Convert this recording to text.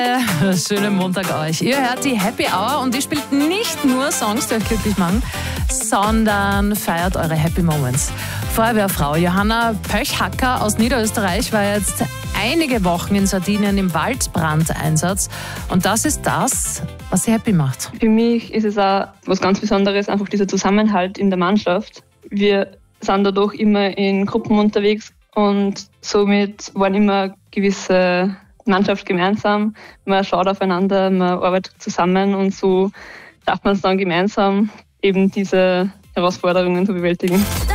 Schönen Montag euch. Ihr hört die Happy Hour und ihr spielt nicht nur Songs, die euch glücklich machen, sondern feiert eure Happy Moments. Feuerwehrfrau Johanna Pöchhacker aus Niederösterreich war jetzt einige Wochen in Sardinien im Waldbrandeinsatz und das ist das, was sie happy macht. Für mich ist es auch was ganz Besonderes, einfach dieser Zusammenhalt in der Mannschaft. Wir sind dadurch immer in Gruppen unterwegs und somit waren immer gewisse Mannschaft gemeinsam. Man schaut aufeinander, man arbeitet zusammen und so schafft man es dann gemeinsam, eben diese Herausforderungen zu bewältigen.